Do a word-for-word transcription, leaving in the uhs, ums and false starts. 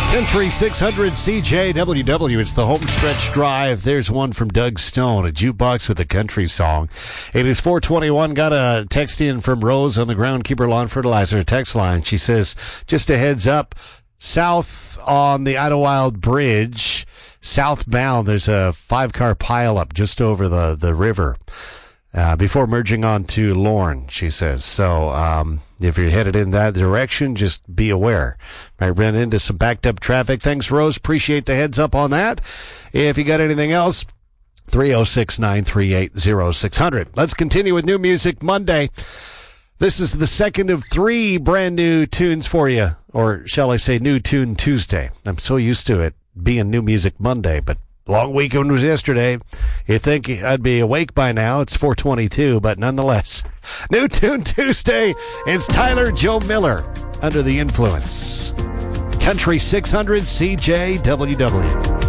Country six hundred C J W W. It's the home stretch drive. There's one from Doug Stone, a jukebox with a country song. It is four twenty-one. Got a text in from Rose on the Groundkeeper Lawn Fertilizer text line. She says, just a heads up, south on the Idlewild Bridge, southbound, there's a five-car pileup just over the, the river. Uh, before merging on to Lorne, she says. So, um, if you're headed in that direction, just be aware. Might run into some backed up traffic. Thanks, Rose. Appreciate the heads up on that. If you got anything else, three oh six, nine three eight, oh six hundred. Let's continue with New Music Monday. This is the second of three brand new tunes for you, or shall I say New Tune Tuesday. I'm so used to it being New Music Monday, but long weekend was yesterday. You'd think I'd be awake by now. It's four twenty-two, but nonetheless. New Tune Tuesday. It's Tyler Joe Miller, Under the Influence. Country six hundred C J W W.